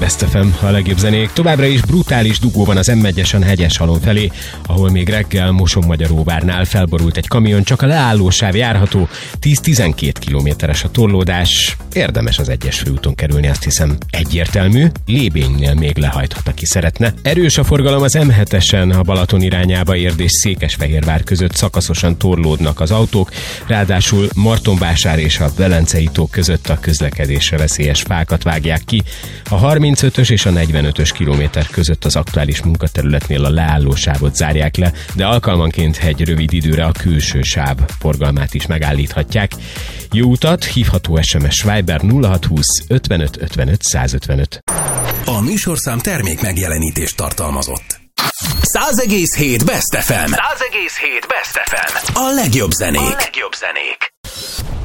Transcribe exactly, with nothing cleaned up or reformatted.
Best ef em, a legjobb zenék. Továbbra is brutális dugó van az em egyesen Hegyeshalom felé, ahol még reggel Mosonmagyaróvárnál felborult egy kamion, csak a leállósáv járható, tíz-tizenkét kilométeres a torlódás. Érdemes az egyes főúton kerülni, azt hiszem egyértelmű. Lébénynél még lehajthat, aki szeretne. Erős a forgalom az em hetesen a Balaton irányába Érd és Székesfehérvár között, szakaszosan torlódnak az autók, ráadásul Martonvásár és a Velencei tó között a közlekedésre veszélyes fákat vágják ki. A harmincötös és a negyvenötös kilométer között az aktuális munkaterületnél a leállósávot zárják le, de alkalmanként egy rövid időre a külső sáv forgalmát is megállíthatják. Jó utat, hívható es em es Viber nulla hatszázhúsz ötvenöt ötvenöt százötvenöt. A műsorszám termék megjelenítést tartalmazott. száz egész hét Best ef em. száz egész hét Best ef em. A legjobb zenék. A legjobb zenék.